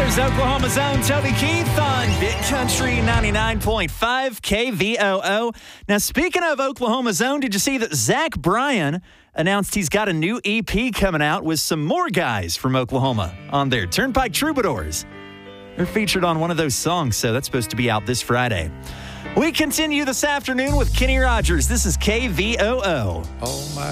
There's Oklahoma's own Toby Keith on Big Country 99.5 KVOO. Now, speaking of Oklahoma's own, did you see that Zach Bryan announced he's got a new EP coming out with some more guys from Oklahoma on there? Turnpike Troubadours. They're featured on one of those songs, so that's supposed to be out this Friday. We continue this afternoon with Kenny Rogers. This is KVOO. Oh, my